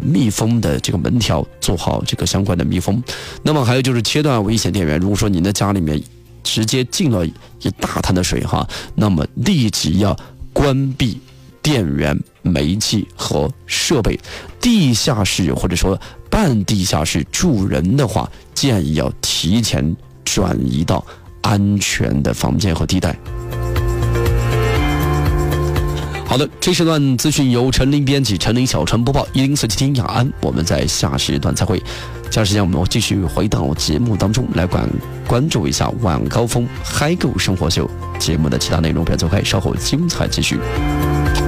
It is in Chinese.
密封的这个门条做好这个相关的密封。那么还有就是切断危险电源，如果说您的家里面直接进了一大滩的水哈，那么立即要关闭电源、煤气和设备。地下室或者说半地下室住人的话，建议要提前转移到安全的房间和地带。好的，这时段资讯由陈林编辑，陈林小陈播报，1047听雅安，我们在下时段再会。下时间我们继续回到节目当中来关注一下晚高峰嗨购生活秀节目的其他内容，不要走开，稍后精彩继续。